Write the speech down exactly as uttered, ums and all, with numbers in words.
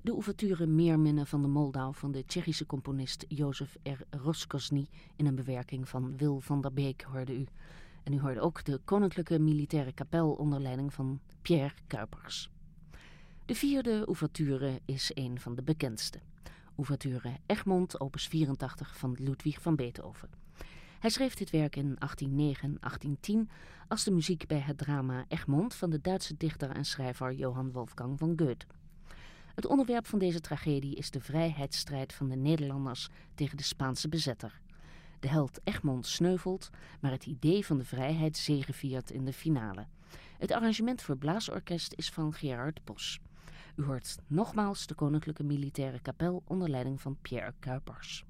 De ouverture Meerminnen van de Moldau van de Tsjechische componist Jozef R. Roskozny in een bewerking van Wil van der Beek hoorde u. En u hoorde ook de Koninklijke Militaire Kapel onder leiding van Pierre Cuypers. De vierde ouverture is een van de bekendste. Ouverture Egmont, opus vierentachtig van Ludwig van Beethoven. Hij schreef dit werk in achttien negen en achttien tien als de muziek bij het drama Egmont van de Duitse dichter en schrijver Johann Wolfgang van Goethe. Het onderwerp van deze tragedie is de vrijheidsstrijd van de Nederlanders tegen de Spaanse bezetter. De held Egmont sneuvelt, maar het idee van de vrijheid zegeviert in de finale. Het arrangement voor blaasorkest is van Gerard Bos. U hoort nogmaals de Koninklijke Militaire Kapel onder leiding van Pierre Cuypers.